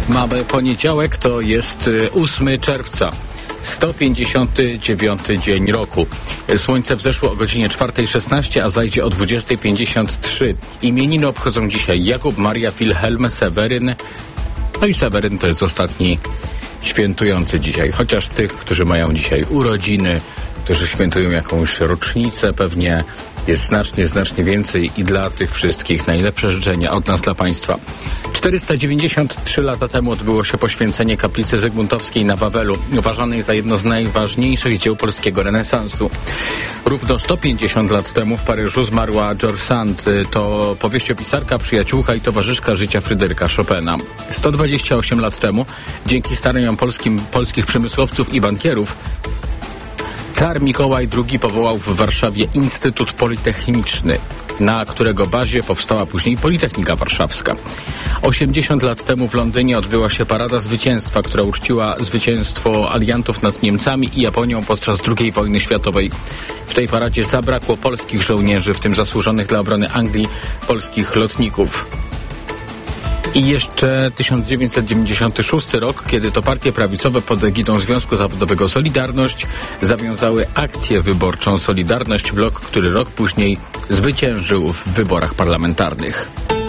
Mamy poniedziałek, to jest 8 czerwca. 159 dzień roku. Słońce wzeszło o godzinie 4:16, a zajdzie o 20:53. Imieniny obchodzą dzisiaj Jakub, Maria, Wilhelm, Seweryn. No i Seweryn to jest ostatni świętujący dzisiaj. Chociaż tych, którzy mają dzisiaj urodziny, którzy świętują jakąś rocznicę, pewnie jest znacznie więcej i dla tych wszystkich najlepsze życzenia od nas dla Państwa. 493 lata temu odbyło się poświęcenie kaplicy Zygmuntowskiej na Wawelu, uważanej za jedno z najważniejszych dzieł polskiego renesansu. Równo 150 lat temu w Paryżu zmarła George Sand. To powieściopisarka, przyjaciółka i towarzyszka życia Fryderyka Chopina. 128 lat temu, dzięki staraniom polskich przemysłowców i bankierów, Car Mikołaj II powołał w Warszawie Instytut Politechniczny, na którego bazie powstała później Politechnika Warszawska. 80 lat temu w Londynie odbyła się Parada Zwycięstwa, która uczciła zwycięstwo aliantów nad Niemcami i Japonią podczas II wojny światowej. W tej paradzie zabrakło polskich żołnierzy, w tym zasłużonych dla obrony Anglii polskich lotników. I jeszcze 1996 rok, kiedy to partie prawicowe pod egidą Związku Zawodowego Solidarność zawiązały akcję wyborczą Solidarność Blok, który rok później zwyciężył w wyborach parlamentarnych.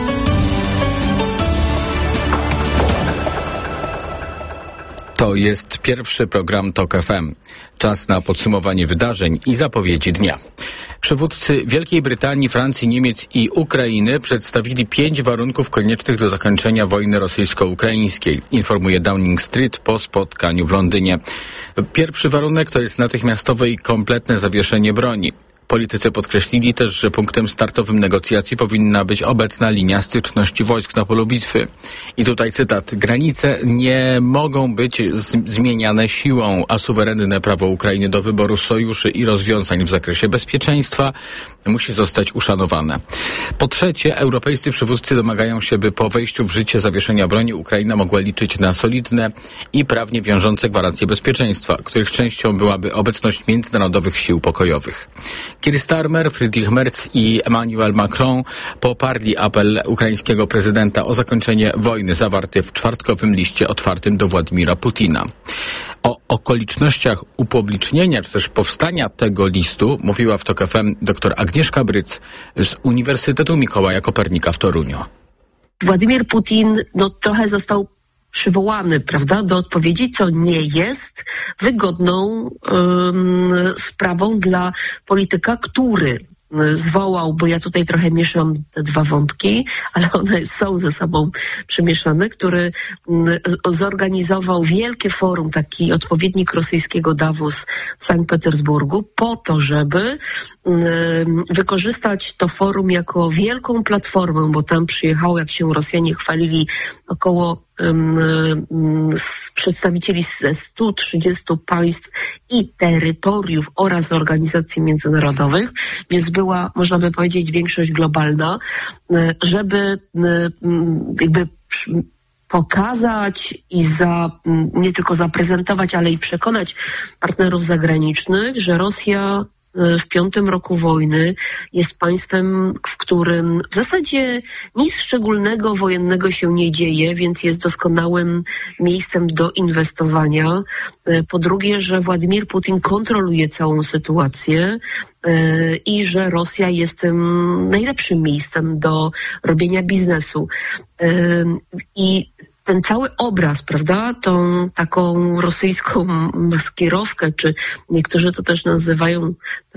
To jest pierwszy program TOK FM. Czas na podsumowanie wydarzeń i zapowiedzi dnia. Przywódcy Wielkiej Brytanii, Francji, Niemiec i Ukrainy przedstawili 5 warunków koniecznych do zakończenia wojny rosyjsko-ukraińskiej, informuje Downing Street po spotkaniu w Londynie. Pierwszy warunek to jest natychmiastowe i kompletne zawieszenie broni. Politycy podkreślili też, że punktem startowym negocjacji powinna być obecna linia styczności wojsk na polu bitwy. I tutaj cytat: granice nie mogą być zmieniane siłą, a suwerenne prawo Ukrainy do wyboru sojuszy i rozwiązań w zakresie bezpieczeństwa musi zostać uszanowane. Po trzecie, europejscy przywódcy domagają się, by po wejściu w życie zawieszenia broni Ukraina mogła liczyć na solidne i prawnie wiążące gwarancje bezpieczeństwa, których częścią byłaby obecność międzynarodowych sił pokojowych. Keir Starmer, Friedrich Merz i Emmanuel Macron poparli apel ukraińskiego prezydenta o zakończenie wojny zawarty w czwartkowym liście otwartym do Władimira Putina. O okolicznościach upublicznienia czy też powstania tego listu mówiła w TOK FM dr Agnieszka Bryc z Uniwersytetu Mikołaja Kopernika w Toruniu. Władimir Putin trochę został przywołany, prawda, do odpowiedzi, co nie jest wygodną sprawą dla polityka, który zwołał, bo ja tutaj trochę mieszam te dwa wątki, ale one są ze sobą przemieszane, który zorganizował wielkie forum, taki odpowiednik rosyjskiego Davos w Sankt Petersburgu, po to, żeby wykorzystać to forum jako wielką platformę, bo tam przyjechało, jak się Rosjanie chwalili, około przedstawicieli ze 130 państw i terytoriów oraz organizacji międzynarodowych, więc była, można by powiedzieć, większość globalna, żeby jakby pokazać i nie tylko zaprezentować, ale i przekonać partnerów zagranicznych, że Rosja w 5. roku wojny jest państwem, w którym w zasadzie nic szczególnego wojennego się nie dzieje, więc jest doskonałym miejscem do inwestowania. Po drugie, że Władimir Putin kontroluje całą sytuację i że Rosja jest tym najlepszym miejscem do robienia biznesu. I ten cały obraz, prawda, tą taką rosyjską maskierowkę, czy niektórzy to też nazywają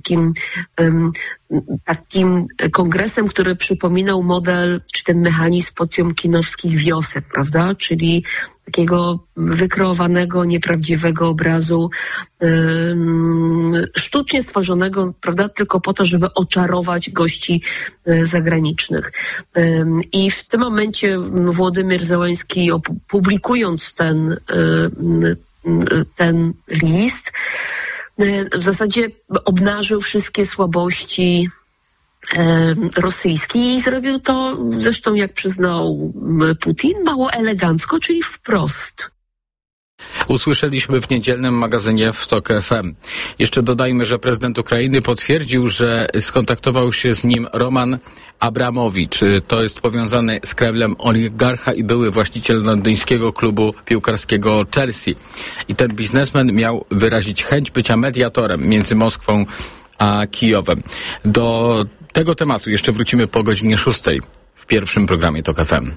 takim kongresem, który przypominał model, czy ten mechanizm potiomkinowskich wiosek, prawda, czyli takiego wykreowanego, nieprawdziwego obrazu, sztucznie stworzonego, prawda, tylko po to, żeby oczarować gości zagranicznych. I w tym momencie Władimir Zełenski, publikując ten list, w zasadzie obnażył wszystkie słabości rosyjskie i zrobił to, zresztą jak przyznał Putin, mało elegancko, czyli wprost. Usłyszeliśmy w niedzielnym magazynie w TOK FM. Jeszcze dodajmy, że prezydent Ukrainy potwierdził, że skontaktował się z nim Roman Abramowicz. To jest powiązany z Kremlem oligarcha i były właściciel londyńskiego klubu piłkarskiego Chelsea. I ten biznesmen miał wyrazić chęć bycia mediatorem między Moskwą a Kijowem. Do tego tematu jeszcze wrócimy po godzinie 6 w pierwszym programie TOK FM.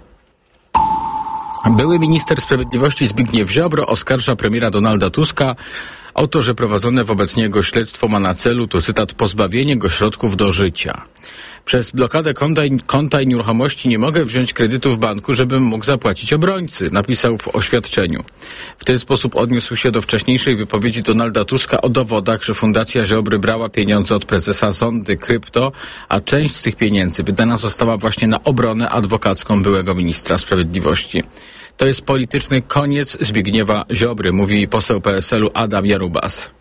Były minister sprawiedliwości Zbigniew Ziobro oskarża premiera Donalda Tuska o to, że prowadzone wobec niego śledztwo ma na celu, to cytat, pozbawienie go środków do życia. Przez blokadę konta i nieruchomości nie mogę wziąć kredytu w banku, żebym mógł zapłacić obrońcy, napisał w oświadczeniu. W ten sposób odniósł się do wcześniejszej wypowiedzi Donalda Tuska o dowodach, że Fundacja Ziobry brała pieniądze od prezesa Sondy Krypto, a część z tych pieniędzy wydana została właśnie na obronę adwokacką byłego ministra sprawiedliwości. To jest polityczny koniec Zbigniewa Ziobry, mówi poseł PSL-u Adam Jarubas.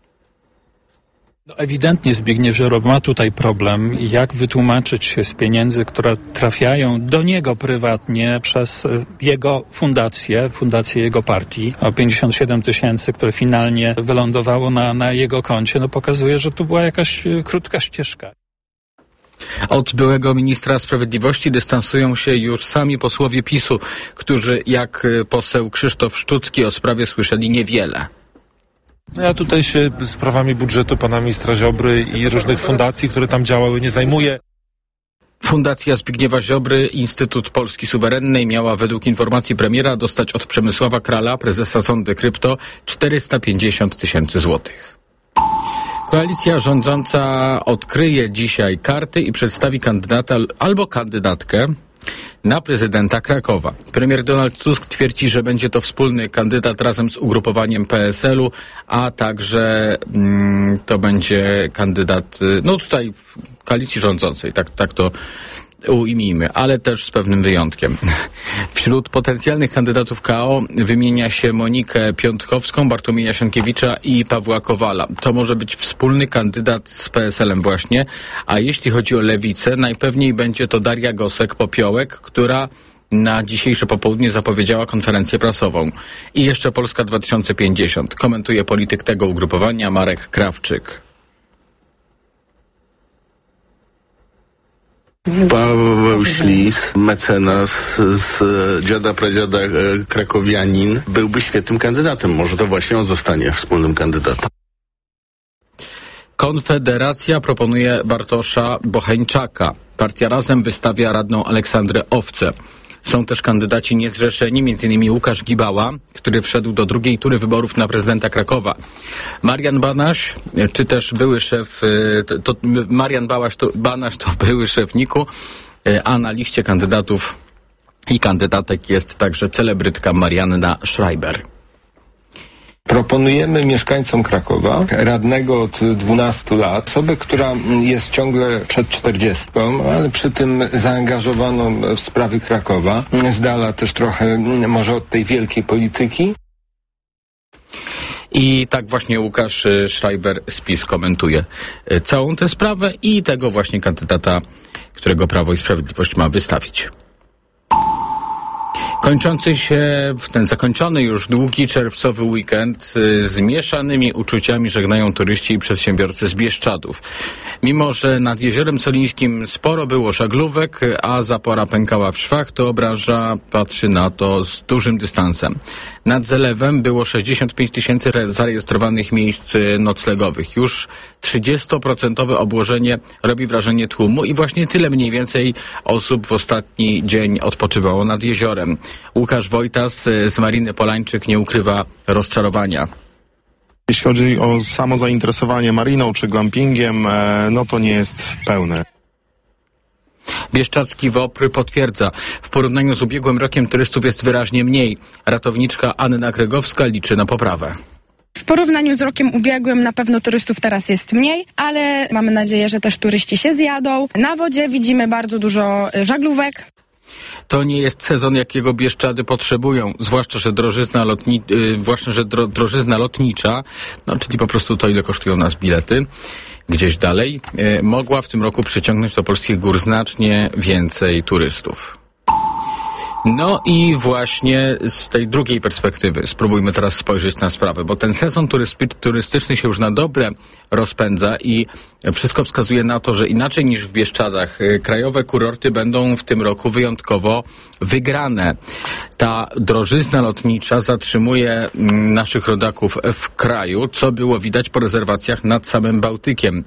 Ewidentnie Zbigniew Ziobro ma tutaj problem, jak wytłumaczyć się z pieniędzy, które trafiają do niego prywatnie przez jego fundację jego partii, o 57 000, które finalnie wylądowało na jego koncie, pokazuje, że to była jakaś krótka ścieżka. Od byłego ministra sprawiedliwości dystansują się już sami posłowie PiS-u, którzy jak poseł Krzysztof Szczucki o sprawie słyszeli niewiele. Ja tutaj się sprawami budżetu pana ministra Ziobry i różnych fundacji, które tam działały, nie zajmuję. Fundacja Zbigniewa Ziobry, Instytut Polski Suwerennej, miała według informacji premiera dostać od Przemysława Krala, prezesa Sondy Krypto, 450 000 złotych. Koalicja rządząca odkryje dzisiaj karty i przedstawi kandydata albo kandydatkę na prezydenta Krakowa. Premier Donald Tusk twierdzi, że będzie to wspólny kandydat razem z ugrupowaniem PSL-u, a także to będzie kandydat, tutaj w koalicji rządzącej, tak to ujmijmy, ale też z pewnym wyjątkiem. Wśród potencjalnych kandydatów KO wymienia się Monikę Piątkowską, Bartłomieja Sienkiewicza i Pawła Kowala. To może być wspólny kandydat z PSL-em właśnie, a jeśli chodzi o Lewicę, najpewniej będzie to Daria Gosek-Popiołek, która na dzisiejsze popołudnie zapowiedziała konferencję prasową. I jeszcze Polska 2050. Komentuje polityk tego ugrupowania Marek Krawczyk. Paweł Ślis, mecenas z dziada pradziada krakowianin, byłby świetnym kandydatem. Może to właśnie on zostanie wspólnym kandydatem. Konfederacja proponuje Bartosza Bocheńczaka. Partia Razem wystawia radną Aleksandrę Owce. Są też kandydaci niezrzeszeni, m.in. Łukasz Gibała, który wszedł do drugiej tury wyborów na prezydenta Krakowa. Marian Banaś, czy też były szef, Marian Banaś to były szef NIK-u, a na liście kandydatów i kandydatek jest także celebrytka Marianna Schreiber. Proponujemy mieszkańcom Krakowa, radnego od 12 lat, osobę, która jest ciągle przed 40, ale przy tym zaangażowaną w sprawy Krakowa, z dala też trochę może od tej wielkiej polityki. I tak właśnie Łukasz Schreiber z PiS komentuje całą tę sprawę i tego właśnie kandydata, którego Prawo i Sprawiedliwość ma wystawić. Kończący się w ten zakończony już długi czerwcowy weekend z mieszanymi uczuciami żegnają turyści i przedsiębiorcy z Bieszczadów. Mimo że nad Jeziorem Colińskim sporo było żaglówek, a zapora pękała w szwach, to branża patrzy na to z dużym dystansem. Nad zalewem było 65 000 zarejestrowanych miejsc noclegowych. Już 30% obłożenie robi wrażenie tłumu i właśnie tyle mniej więcej osób w ostatni dzień odpoczywało nad jeziorem. Łukasz Wojtas z Mariny Polańczyk nie ukrywa rozczarowania. Jeśli chodzi o samo zainteresowanie mariną czy glampingiem, to nie jest pełne. Bieszczadzki WOPR potwierdza, w porównaniu z ubiegłym rokiem turystów jest wyraźnie mniej. Ratowniczka Anna Gregowska liczy na poprawę. W porównaniu z rokiem ubiegłym na pewno turystów teraz jest mniej, ale mamy nadzieję, że też turyści się zjadą. Na wodzie widzimy bardzo dużo żaglówek. To nie jest sezon, jakiego Bieszczady potrzebują, zwłaszcza, że drożyzna lotnicza, czyli po prostu to, ile kosztują nas bilety gdzieś dalej, mogła w tym roku przyciągnąć do polskich gór znacznie więcej turystów. No i właśnie z tej drugiej perspektywy spróbujmy teraz spojrzeć na sprawę, bo ten sezon turystyczny się już na dobre rozpędza i wszystko wskazuje na to, że inaczej niż w Bieszczadach krajowe kurorty będą w tym roku wyjątkowo wygrane. Ta drożyzna lotnicza zatrzymuje naszych rodaków w kraju, co było widać po rezerwacjach nad samym Bałtykiem,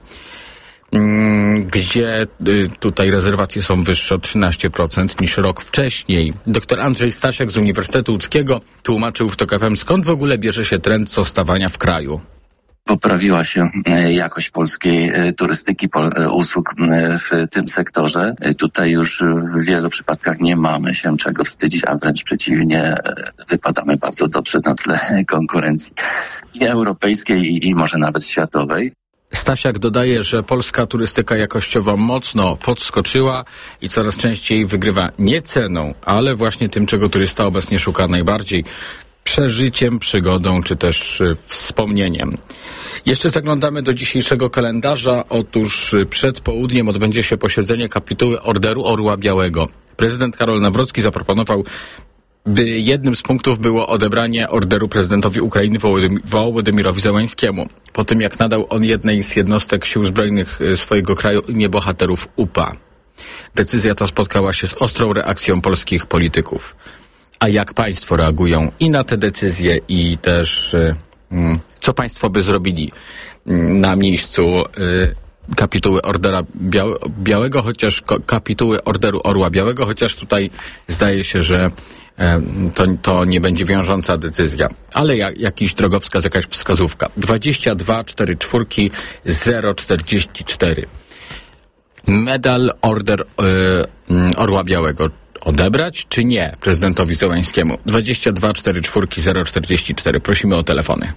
gdzie tutaj rezerwacje są wyższe o 13% niż rok wcześniej. Dr Andrzej Stasiak z Uniwersytetu Łódzkiego tłumaczył w TOK FM, skąd w ogóle bierze się trend zostawania w kraju. Poprawiła się jakość polskiej turystyki, usług w tym sektorze. Tutaj już w wielu przypadkach nie mamy się czego wstydzić, a wręcz przeciwnie, wypadamy bardzo dobrze na tle konkurencji i europejskiej i może nawet światowej. Stasiak dodaje, że polska turystyka jakościowo mocno podskoczyła i coraz częściej wygrywa nie ceną, ale właśnie tym, czego turysta obecnie szuka najbardziej: przeżyciem, przygodą czy też wspomnieniem. Jeszcze zaglądamy do dzisiejszego kalendarza. Otóż przed południem odbędzie się posiedzenie kapituły Orderu Orła Białego. Prezydent Karol Nawrocki zaproponował, by jednym z punktów było odebranie orderu prezydentowi Ukrainy Wołodymyrowi Zełańskiemu, po tym jak nadał on jednej z jednostek sił zbrojnych swojego kraju imię bohaterów UPA. Decyzja ta spotkała się z ostrą reakcją polskich polityków. A jak państwo reagują i na te decyzje, i też co państwo by zrobili na miejscu kapituły Ordera Białego, chociaż kapituły Orderu Orła Białego, chociaż tutaj zdaje się, że to nie będzie wiążąca decyzja, ale jakiś drogowskaz, jakaś wskazówka. 22 44 044. Medal Order Orła Białego odebrać czy nie prezydentowi Zełańskiemu? 22 44 044. Prosimy o telefony.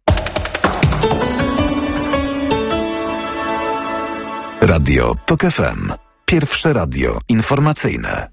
Radio TOK FM. Pierwsze radio informacyjne.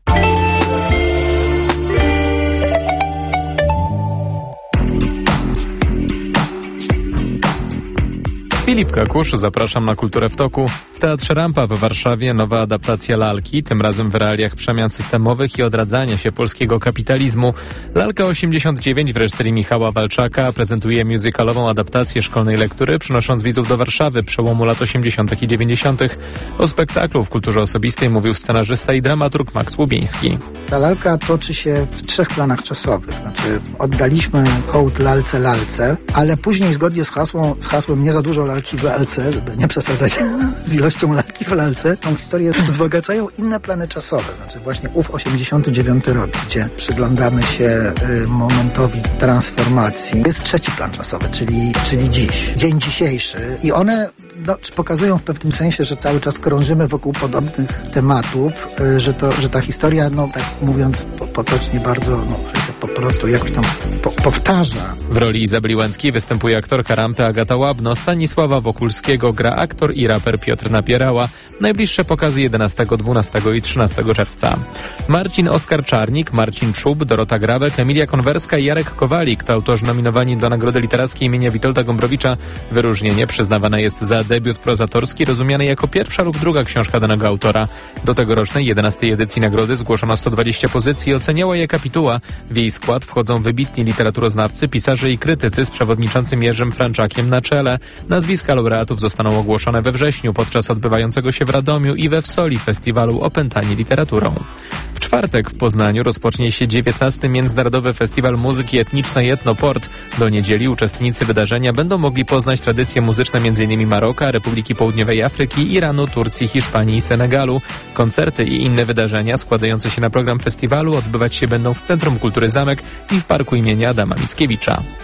Filip Kakusz, zapraszam na Kulturę w Toku. W Teatrze Rampa w Warszawie nowa adaptacja lalki, tym razem w realiach przemian systemowych i odradzania się polskiego kapitalizmu. Lalka 89 w reżyserii Michała Walczaka prezentuje musicalową adaptację szkolnej lektury, przynosząc widzów do Warszawy przełomu lat 80. i 90. O spektaklu w kulturze osobistej mówił scenarzysta i dramaturg Max Łubiński. Ta lalka toczy się w 3 planach czasowych. Znaczy oddaliśmy hołd lalce, ale później zgodnie z hasłem nie za dużo lalki w lalce, żeby nie przesadzać z ilością lalki w lalce, tą historię wzbogacają inne plany czasowe. Znaczy właśnie ów 89 rok, gdzie przyglądamy się momentowi transformacji. Jest 3 plan czasowy, czyli dziś, dzień dzisiejszy. I one pokazują w pewnym sensie, że cały czas krążymy wokół podobnych tematów, że ta historia, tak mówiąc potocznie bardzo, że się po prostu jakoś tam powtarza. W roli Izabeli Łęckiej występuje aktorka Rampy Agata Łabno, Stanisława Wokulskiego gra aktor i raper Piotr Napierała. Najbliższe pokazy 11, 12 i 13 czerwca. Marcin Oskar Czarnik, Marcin Czub, Dorota Grawek, Emilia Konwerska i Jarek Kowalik to autorzy nominowani do Nagrody Literackiej imienia Witolda Gombrowicza. Wyróżnienie przyznawane jest za debiut prozatorski rozumiany jako pierwsza lub druga książka danego autora. Do tegorocznej 11. edycji nagrody zgłoszono 120 pozycji i oceniała je kapituła. W jej skład wchodzą wybitni literaturoznawcy, pisarze i krytycy z przewodniczącym Jerzym Franczakiem na czele. Nazwiska laureatów zostaną ogłoszone we wrześniu podczas odbywającego się w Radomiu i we Wsoli festiwalu Opętani literaturą. W czwartek w Poznaniu rozpocznie się 19. Międzynarodowy Festiwal Muzyki Etnicznej Etnoport. Do niedzieli uczestnicy wydarzenia będą mogli poznać tradycje muzyczne m.in. Maroka, Republiki Południowej Afryki, Iranu, Turcji, Hiszpanii i Senegalu. Koncerty i inne wydarzenia składające się na program festiwalu odbywać się będą w Centrum Kultury Zamek i w Parku imienia Adama Mickiewicza.